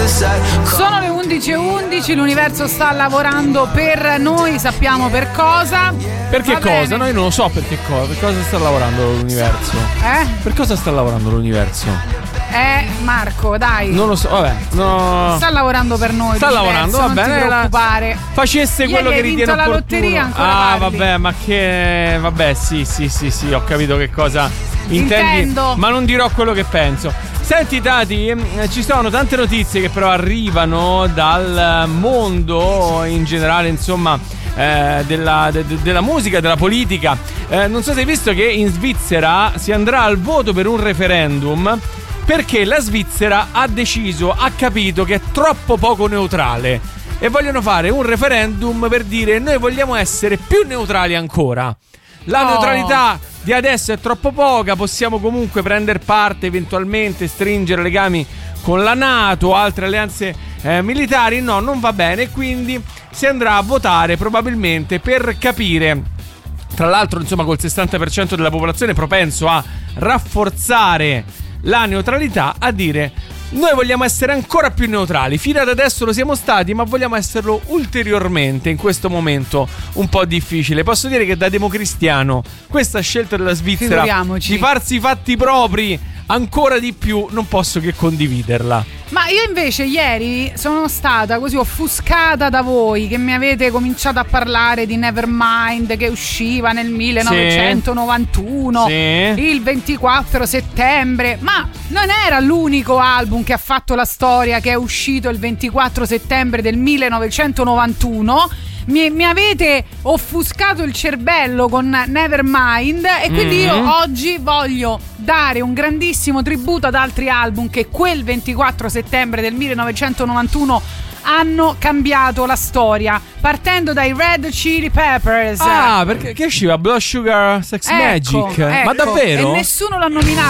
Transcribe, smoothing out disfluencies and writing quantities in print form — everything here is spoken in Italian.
Sono le 11:11, l'universo sta lavorando per noi, sappiamo per cosa. Per che cosa? Noi non lo so per che cosa. Per cosa sta lavorando l'universo? Per cosa sta lavorando l'universo? Marco, dai. Non lo so, vabbè. No. Sta lavorando per noi. Sta lavorando, va bene. Non ti preoccupare. Facesse quello che ritiene opportuno. La lotteria ancora parli. Vabbè, ma che. Vabbè, sì, ho capito che cosa intendi. Intendo. Ma non dirò quello che penso. Senti Tati, ci sono tante notizie che però arrivano dal mondo in generale, insomma, della musica, della politica. Non so se hai visto che in Svizzera si andrà al voto per un referendum perché la Svizzera ha capito che è troppo poco neutrale e vogliono fare un referendum per dire noi vogliamo essere più neutrali ancora. La neutralità di adesso è troppo poca, possiamo comunque prendere parte, eventualmente stringere legami con la NATO o altre alleanze militari. No, non va bene, quindi si andrà a votare probabilmente per capire, tra l'altro insomma col 60% della popolazione propenso a rafforzare la neutralità, a dire noi vogliamo essere ancora più neutrali. Fino ad adesso lo siamo stati, ma vogliamo esserlo ulteriormente in questo momento un po' difficile. Posso dire che da democristiano questa scelta della Svizzera di farsi i fatti propri ancora di più non posso che condividerla. Ma io invece ieri sono stata così offuscata da voi che mi avete cominciato a parlare di Nevermind che usciva nel 1991, il 24 settembre. Ma non era l'unico album che ha fatto la storia che è uscito il 24 settembre del 1991. Mi avete offuscato il cervello con Nevermind e quindi io oggi voglio dare un grandissimo tributo ad altri album che quel 24 settembre del 1991 hanno cambiato la storia, partendo dai Red Chili Peppers. Perché che usciva Blood Sugar Sex Magic? Ecco. Ma davvero? E nessuno l'ha nominato.